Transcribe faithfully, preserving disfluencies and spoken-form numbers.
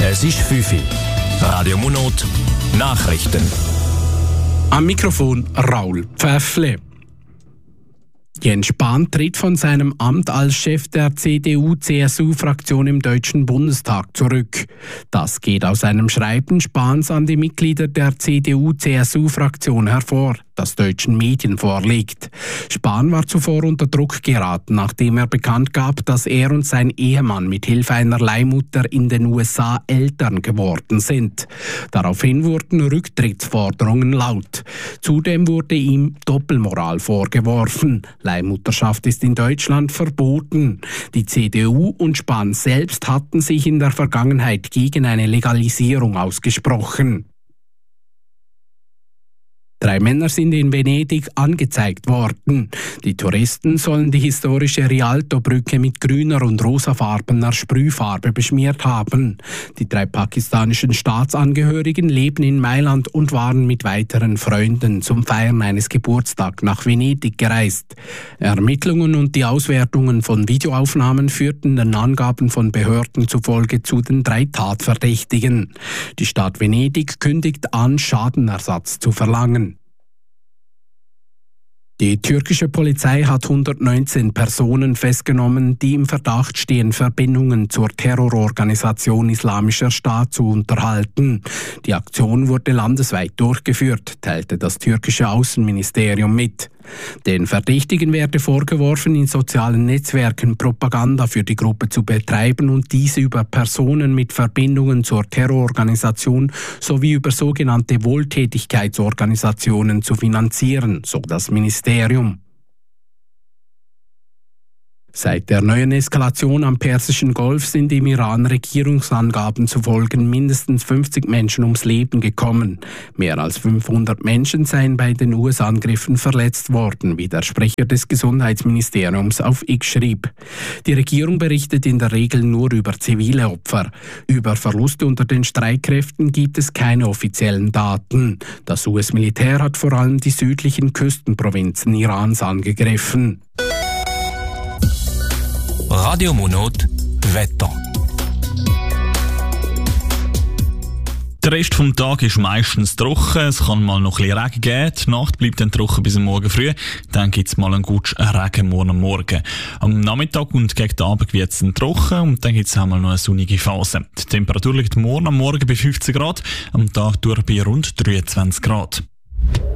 Es ist fünf Uhr. Radio Monat Nachrichten. Am Mikrofon Raul Pfäffle. Jens Spahn tritt von seinem Amt als Chef der C D U C S U-Fraktion im Deutschen Bundestag zurück. Das geht aus einem Schreiben Spahns an die Mitglieder der C D U C S U-Fraktion hervor, das deutschen Medien vorliegt. Spahn war zuvor unter Druck geraten, nachdem er bekannt gab, dass er und sein Ehemann mit Hilfe einer Leihmutter in den U S A Eltern geworden sind. Daraufhin wurden Rücktrittsforderungen laut. Zudem wurde ihm Doppelmoral vorgeworfen. Leihmutterschaft ist in Deutschland verboten. Die C D U und Spahn selbst hatten sich in der Vergangenheit gegen eine Legalisierung ausgesprochen. Drei Männer sind in Venedig angezeigt worden. Die Touristen sollen die historische Rialto-Brücke mit grüner und rosafarbener Sprühfarbe beschmiert haben. Die drei pakistanischen Staatsangehörigen leben in Mailand und waren mit weiteren Freunden zum Feiern eines Geburtstags nach Venedig gereist. Ermittlungen und die Auswertungen von Videoaufnahmen führten den Angaben von Behörden zufolge zu den drei Tatverdächtigen. Die Stadt Venedig kündigt an, Schadenersatz zu verlangen. Die türkische Polizei hat hundertneunzehn Personen festgenommen, die im Verdacht stehen, Verbindungen zur Terrororganisation Islamischer Staat zu unterhalten. Die Aktion wurde landesweit durchgeführt, teilte das türkische Außenministerium mit. Den Verdächtigen werde vorgeworfen, in sozialen Netzwerken Propaganda für die Gruppe zu betreiben und diese über Personen mit Verbindungen zur Terrororganisation sowie über sogenannte Wohltätigkeitsorganisationen zu finanzieren, so das Ministerium. Seit der neuen Eskalation am Persischen Golf sind im Iran Regierungsangaben zufolge mindestens fünfzig Menschen ums Leben gekommen. Mehr als fünfhundert Menschen seien bei den U S-Angriffen verletzt worden, wie der Sprecher des Gesundheitsministeriums auf X schrieb. Die Regierung berichtet in der Regel nur über zivile Opfer. Über Verluste unter den Streitkräften gibt es keine offiziellen Daten. Das U S-Militär hat vor allem die südlichen Küstenprovinzen Irans angegriffen. Radio Monat Wetter. Der Rest des Tages ist meistens trocken, es kann mal noch ein bisschen Regen geben, die Nacht bleibt dann trocken bis am Morgen früh, dann gibt es mal einen guten Regen morgen am Morgen. Am Nachmittag und gegen den Abend wird es dann trocken und dann gibt es einmal noch eine sonnige Phase. Die Temperatur liegt morgen am Morgen bei fünfzehn Grad, am Tag durch bei rund dreiundzwanzig Grad.